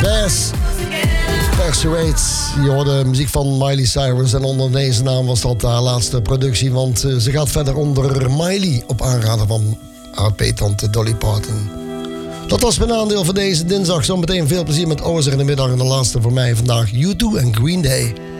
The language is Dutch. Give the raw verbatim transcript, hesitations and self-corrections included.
Bass. Persuade. Je hoorde muziek van Miley Cyrus en onder deze naam was dat haar laatste productie, want uh, ze gaat verder onder Miley op aanraden van haar peetante Dolly Parton. Dat was mijn aandeel voor deze dinsdag. Zometeen veel plezier met Ozer in de middag en de laatste voor mij vandaag U twee en Green Day.